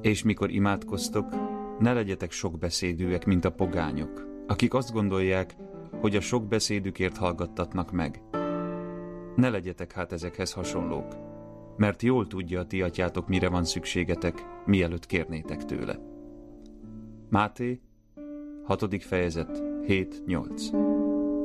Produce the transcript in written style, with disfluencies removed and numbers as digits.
És mikor imádkoztok, ne legyetek sokbeszédűek, mint a pogányok, akik azt gondolják, hogy a sok beszédükért hallgattatnak meg. Ne legyetek hát ezekhez hasonlók, mert jól tudja a ti atyátok, mire van szükségetek, mielőtt kérnétek tőle. Máté, 6. fejezet, 7-8.